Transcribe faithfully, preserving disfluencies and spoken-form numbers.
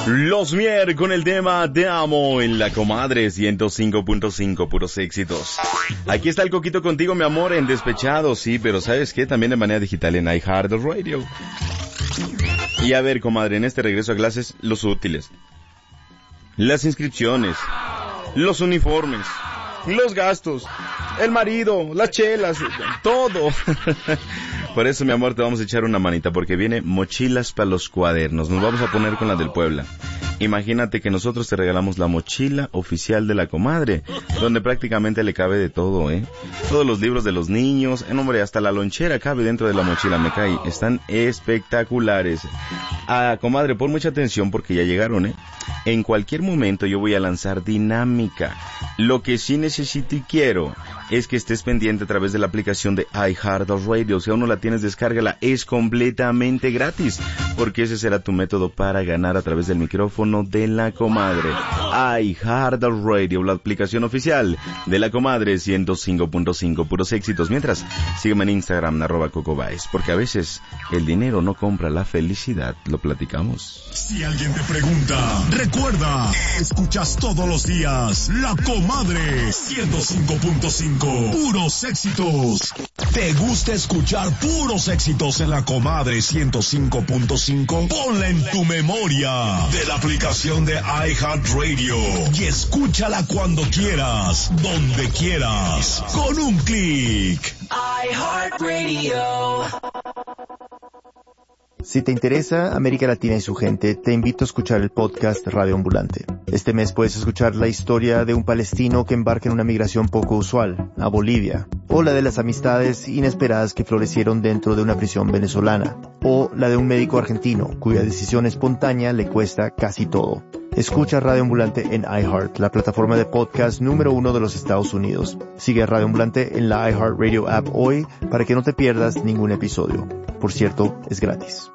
Los Mier con el tema Te Amo en La Comadre ciento cinco punto cinco, puros éxitos. Aquí está el Coquito contigo, mi amor, en Despechado, sí, pero ¿sabes qué? También de manera digital en iHeartRadio. Y a ver, comadre, en este regreso a clases, los útiles, las inscripciones, los uniformes, los gastos, el marido, las chelas, todo. Por eso, mi amor, te vamos a echar una manita, porque viene Mochilas para los Cuadernos. Nos vamos a poner con la del Puebla. Imagínate que nosotros te regalamos la mochila oficial de La Comadre, donde prácticamente le cabe de todo, ¿eh? Todos los libros de los niños, eh, hombre, hasta la lonchera cabe dentro de la mochila, me cae. Están espectaculares. Ah, comadre, pon mucha atención porque ya llegaron, ¿eh? En cualquier momento yo voy a lanzar dinámica. Lo que sí necesito y quiero es que estés pendiente a través de la aplicación de iHeartRadio. Si aún no la tienes, descárgala, es completamente gratis, porque ese será tu método para ganar a través del micrófono de La Comadre. iHeartRadio, la aplicación oficial de La Comadre ciento cinco punto cinco, puros éxitos. Mientras, sígueme en Instagram, arroba Coco Baez, porque a veces el dinero no compra la felicidad. ¿Lo platicamos? Si alguien te pregunta, recuerda, escuchas todos los días La Comadre ciento cinco punto cinco, puros éxitos. ¿Te gusta escuchar puros éxitos en La Comadre ciento cinco punto cinco? Ponla en tu memoria de la aplicación de iHeartRadio y escúchala cuando quieras, donde quieras, con un clic. iHeartRadio. Si te interesa América Latina y su gente, te invito a escuchar el podcast Radio Ambulante. Este mes puedes escuchar la historia de un palestino que embarca en una migración poco usual, a Bolivia, o la de las amistades inesperadas que florecieron dentro de una prisión venezolana, o la de un médico argentino cuya decisión espontánea le cuesta casi todo. Escucha Radio Ambulante en iHeart, la plataforma de podcast número uno de los Estados Unidos. Sigue a Radio Ambulante en la iHeartRadio app hoy para que no te pierdas ningún episodio. Por cierto, es gratis.